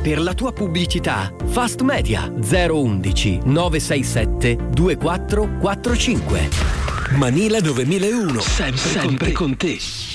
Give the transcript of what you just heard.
Per la tua pubblicità, Fast Media 011 967 2445. Manila 9001, sempre con te.